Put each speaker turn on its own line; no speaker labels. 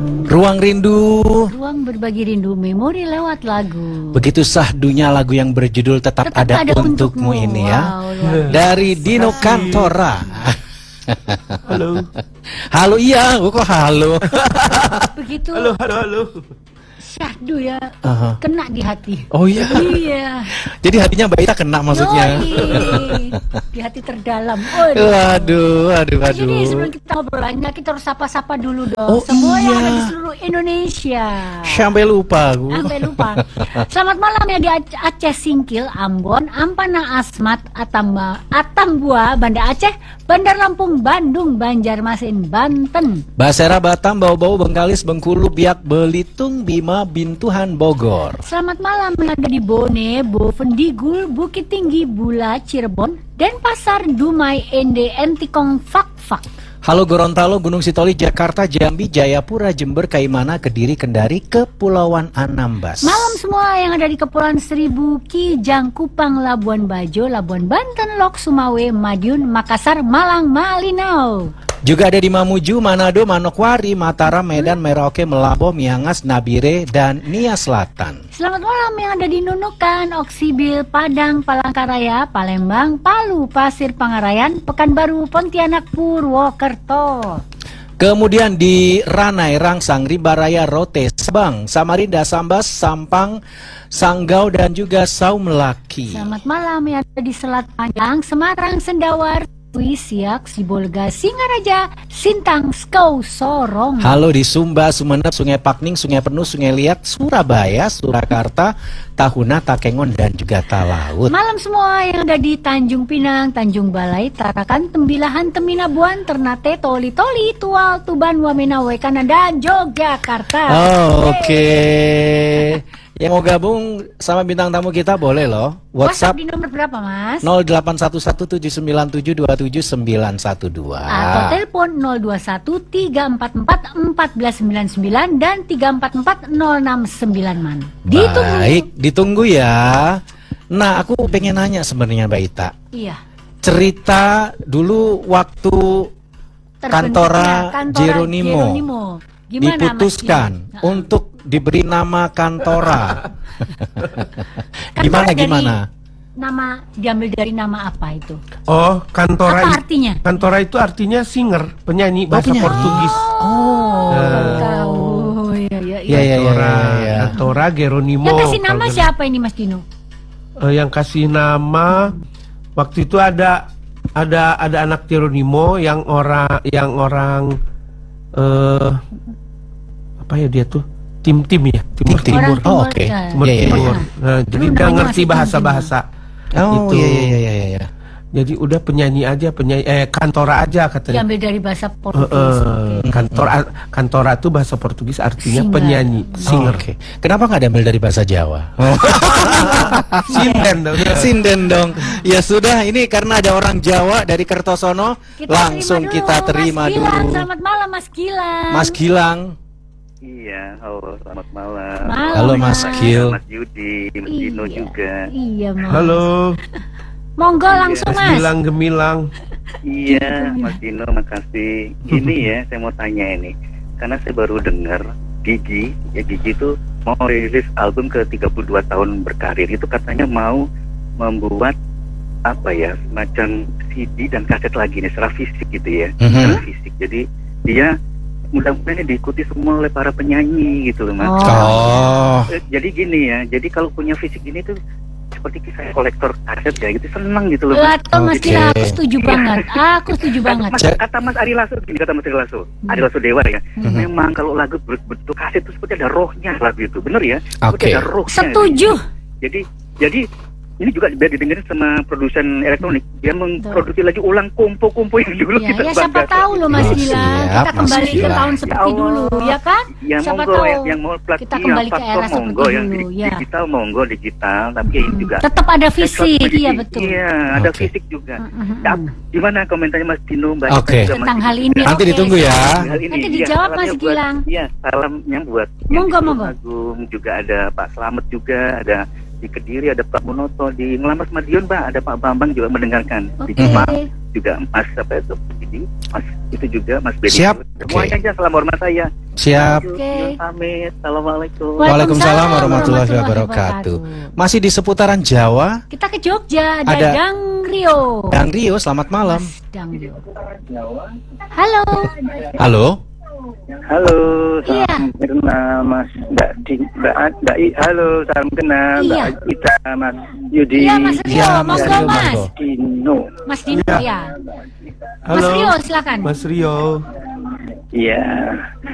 Ruang Rindu.
Ruang berbagi rindu, memori lewat lagu.
Begitu sahdunya lagu yang berjudul Tetap Ada Untukmu ini ya.
Wow,
dari Dino Cantora.
Halo.
Halo, iya, kok halo.
Begitu.
Halo.
Syahdu ya,
Aha.
kena di hati.
Oh iya.
Iya.
Jadi hatinya Mbak Ita kena maksudnya.
Yoi. Di hati terdalam.
Waduh.
Jadi sebelum kita ngobrol banyak, kita harus sapa-sapa dulu dong.
Oh,
Semua yang
iya.
ada di seluruh Indonesia.
Sampai lupa aku.
Sampai lupa. Selamat malam ya di Aceh Singkil, Ambon, Ampana Asmat, Atambua, Banda Aceh, Bandar Lampung, Bandung, Banjarmasin, Banten.
Basera Batam, Bau-Bau, Bengkalis, Bengkulu, Biak, Belitung, Bima, Bintuhan, Bogor.
Selamat malam yang ada di Bone, Bovendigul, Bukit Tinggi, Bula, Cirebon, Denpasar, Dumai, Ende, Entikong, Fak.
Halo Gorontalo, Gunung Sitoli, Jakarta, Jambi, Jayapura, Jember, Kaimana, Kediri, Kendari, Kepulauan Anambas.
Malam semua yang ada di Kepulauan Seribu, Kijang, Kupang, Labuan Bajo, Labuan Banten, Lok, Sumawe, Madiun, Makassar, Malang, Malinau.
Juga ada di Mamuju, Manado, Manokwari, Mataram, Medan, Merauke, Melabo, Miangas, Nabire, dan Nia Selatan.
Selamat malam yang ada di Nunukan, Oksibil, Padang, Palangkaraya, Palembang, Palu, Pasir Pangarayan, Pekanbaru, Pontianak, Purwokerto.
Kemudian di Ranai, Rangsang, Rimbaraya, Rote, Sabang, Samarinda, Sambas, Sampang, Sanggau, dan juga Saumelaki.
Selamat malam yang ada di Selat Panjang, Semarang, Sendawar, Siak, Sibolga, Singaraja, Sintang, Skau, Sorong.
Halo di Sumba, Sumeneb, Sungai Pakning, Sungai Penuh, Sungai Liat, Surabaya, Surakarta, Tahuna, Takengon, dan juga Talaut.
Malam semua yang ada di Tanjung Pinang, Tanjung Balai, Tarakan, Tembilahan, Teminabuan, Ternate, Toli, Tual, Tuban, Wamena, Wekana, dan Yogyakarta.
Oh, oke. Yang mau gabung sama bintang tamu kita boleh loh. WhatsApp
di nomor berapa, Mas?
0811797912
Atau telepon 021-344-1499 dan 344-069, Man. Ditunggu.
Baik, ditunggu ya. Nah, aku pengen nanya sebenarnya Mbak Ita.
Iya.
Cerita dulu waktu Cantora Geronimo
Gimana,
diputuskan
Mas?
untuk diberi nama Cantora. Gimana?
Nama diambil dari nama apa itu?
Oh, Cantora.
Apa artinya?
Cantora itu artinya singer, penyanyi bahasa Portugis.
Iya.
Cantora Geronimo.
Yang kasih nama siapa ini, Mas Dino?
Yang kasih nama waktu itu ada anak Geronimo yang orang apa ya dia tuh? Tim ya, Timur.
Oh, oke.
Timur. Nah, jadi dia ngerti bahasa-bahasa.
Oh,
gitu.
Iya.
Jadi udah penyanyi Cantora aja katanya.
Diambil dari bahasa Portugis.
Cantora itu bahasa Portugis artinya
Singer.
penyanyi, singer.
Oke. Kenapa nggak diambil dari bahasa Jawa? Sinden dong. Ya sudah, ini karena ada orang Jawa dari Kertosono, langsung kita terima
Mas
dulu.
Gilang, selamat malam Mas Gilang.
Mas Gilang.
Iya, halo, selamat malam.
Halo Mas Gil.
Mas Yudi, Mas Dino juga.
Iya, Mas.
Halo,
Monggo langsung, Mas.
Gemilang.
Iya, Mas Dino, makasih. Ini ya, saya mau tanya ini. Karena saya baru dengar Gigi itu mau rilis album ke 32 tahun berkarir. Itu katanya mau membuat semacam CD dan kaset lagi nih, secara fisik gitu ya. Secara fisik. Jadi dia mudah-mudahan diikuti semua oleh para penyanyi gitu loh, Mas. Jadi gini ya, jadi kalau punya fisik ini tuh seperti saya kolektor kaset ya gitu, seneng gitu loh, Mas.
Mas Gila, aku setuju banget.
Kata Mas Ari Lasso, Ari Lasso Dewa ya. Memang kalau lagu berbentuk kaset itu seperti ada rohnya lagu itu, bener ya? Seperti ada rohnya.
Setuju.
Jadi ini juga biar didengerin sama produsen elektronik, dia memproduksi lagi ulang kompo-kompo yang dulu kita
ya siapa tahu loh Mas Gila, kita kembali ke tahun seperti dulu, ya kan?
Ya
siapa
monggo
tahu
yang mau
kita kembali ke era seperti dulu, ya.
Digital, tapi ini juga
tetap ada fisik, iya betul.
Iya, ada fisik juga. Gimana komentarnya Mas Dino, Mbak?
Oke.
Tentang hal ini.
Nanti ditunggu ya.
Nanti dijawab Mas Gilang.
Iya, salamnya buat
Monggo.
Agung juga ada Pak Slamet juga, ada di Kediri ada Pak Munoto, di Ngelamas Madiun Mbak ada Pak Bambang juga mendengarkan, di
Oke.
Jepang juga Mas apa itu jadi Mas itu juga Mas Bedi.
Siap.
Semuanya aja salam hormat saya.
Siap.
Oke.
Pamit. Assalamualaikum.
Waalaikumsalam warahmatullahi wabarakatuh. Masih di seputaran Jawa,
Kita ke Jogja, ada
Ada.
Dang Rio.
Dang Rio, selamat malam.
Mas Dang Rio. Halo.
Halo.
Halo,
Iya.
salam kenal Mas Mbak I. Halo, salam kenal
Iya.
Mbak Ita, Mas Yudi,
Iya Mas Rio,
Iya, Mas
monggo
Rio,
Mas.
monggo.
Dino.
Mas Dino ya. Mas
Halo,
Rio silakan.
Mas Rio.
Iya.